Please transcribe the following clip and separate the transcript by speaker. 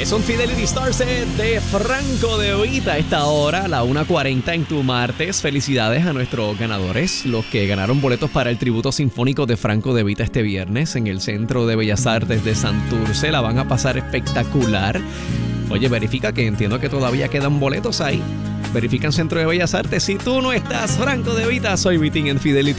Speaker 1: Es un Fidelity Starset de Franco De Vita a esta hora, la 1:40 en tu martes. Felicidades a nuestros ganadores, los que ganaron boletos para el tributo sinfónico de Franco De Vita este viernes en el Centro de Bellas Artes de Santurce. La van a pasar espectacular. Oye, verifica, que entiendo que todavía quedan boletos ahí. Verifica en Centro de Bellas Artes. Si tú no estás, Franco De Vita, soy Vitín en Fidelity.